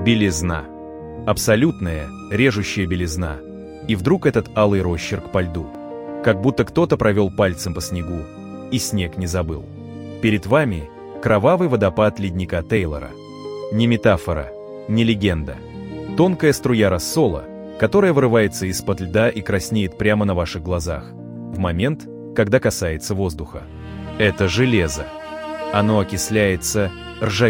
Белизна. Абсолютная, режущая белизна. И вдруг этот алый росчерк по льду. Как будто кто-то провел пальцем по снегу, и снег не забыл. Перед вами кровавый водопад ледника Тейлора. Не метафора, не легенда. Тонкая струя рассола, которая вырывается из-под льда и краснеет прямо на ваших глазах, в момент, когда касается воздуха. Это железо. Оно окисляется, ржавеет.